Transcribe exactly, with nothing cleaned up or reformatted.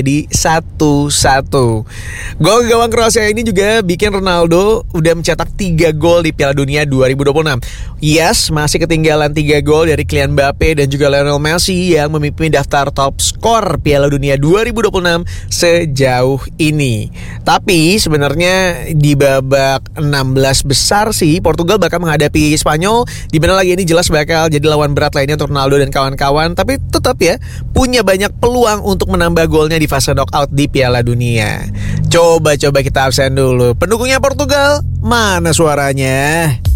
menjadi satu satu. Gol gawang Kroasia ini juga bikin Ronaldo udah mencetak tiga gol di Piala Dunia dua ribu dua puluh enam. Yes, masih ketinggalan tiga gol dari Kylian Mbappe dan juga Lionel Messi yang memimpin daftar top skor Piala Dunia dua ribu dua puluh enam sejauh ini. Tapi sebenarnya di babak enam belas besar sih Portugal bakal menghadapi Spanyol, di mana lagi ini jelas bakal jadi lawan berat lainnya untuk Ronaldo dan kawan-kawan. Tapi tetap ya punya banyak peluang untuk menambah golnya di fase knockout di Piala Dunia. Coba-coba kita absen dulu. Pendukungnya Portugal, mana suaranya?